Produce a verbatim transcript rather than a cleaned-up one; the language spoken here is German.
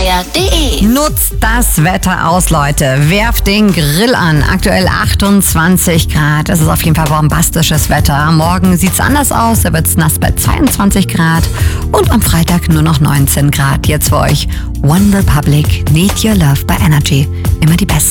abenteuer punkt de. Nutzt das Wetter aus, Leute. Werft den Grill an. Aktuell achtundzwanzig Grad. Es ist auf jeden Fall bombastisches Wetter. Morgen sieht's anders aus. Da wird's nass bei zweiundzwanzig Grad. Und am Freitag nur noch neunzehn Grad. Jetzt für euch One Republic, Need Your Love bei Energy. Immer die Besten.